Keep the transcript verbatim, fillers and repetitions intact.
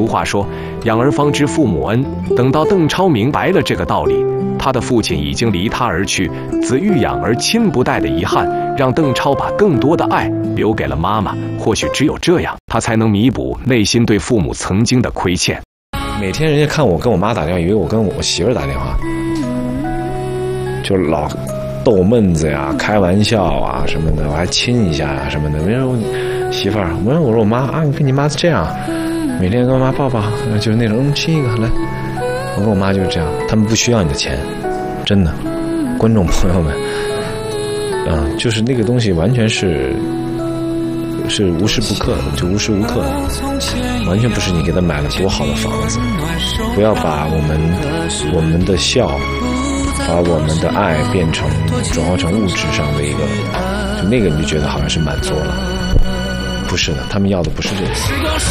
俗话说，养儿方知父母恩。等到邓超明白了这个道理，他的父亲已经离他而去，子欲养而亲不待的遗憾，让邓超把更多的爱留给了妈妈。或许只有这样，他才能弥补内心对父母曾经的亏欠。 每天人家看我跟我妈打电话，以为我跟我媳妇打电话，就老逗闷子呀、开玩笑啊什么的，我还亲一下呀、啊、什么的。没说媳妇儿，我说我说我妈啊，你跟你妈是这样，每天跟我妈抱抱，就是那种嗯亲一个来。我跟我妈就是这样，他们不需要你的钱，真的，观众朋友们，嗯，就是那个东西完全是是无时不刻的，就无时无刻的，完全不是你给他买了多好的房子。不要把我们我们的笑，把我们的爱变成转化成物质上的一个，就那个你就觉得好像是满足了，不是的，他们要的不是这个。